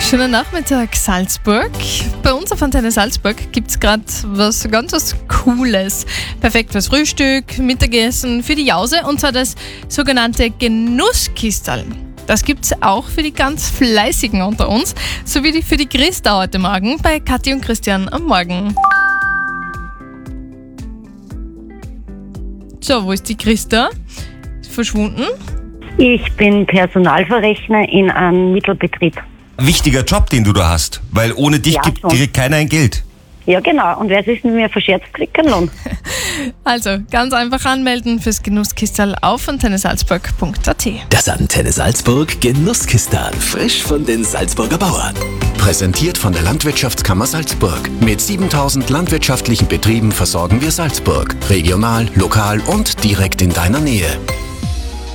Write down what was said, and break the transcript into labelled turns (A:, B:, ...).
A: Schönen Nachmittag, Salzburg. Bei uns auf Antenne Salzburg gibt es gerade was ganz Cooles. Perfekt fürs Frühstück, Mittagessen, für die Jause, und zwar das sogenannte Genusskistel. Das gibt es auch für die ganz Fleißigen unter uns, sowie für die Christa heute Morgen bei Kathi und Christian am Morgen. So, wo ist die Christa? Ist verschwunden?
B: Ich bin Personalverrechner in einem Mittelbetrieb.
C: Wichtiger Job, den du da hast, weil ohne dich
B: Ja,
C: kriegt keiner ein Geld.
B: Ja, genau. Und wer sich mit mir verscherzt, kriegt keinen Lohn.
A: Also, ganz einfach anmelden fürs Genusskistel auf antennesalzburg.at.
D: Das Antenne Salzburg Genusskistal, frisch von den Salzburger Bauern.
E: Präsentiert von der Landwirtschaftskammer Salzburg. Mit 7000 landwirtschaftlichen Betrieben versorgen wir Salzburg. Regional, lokal und direkt in deiner Nähe.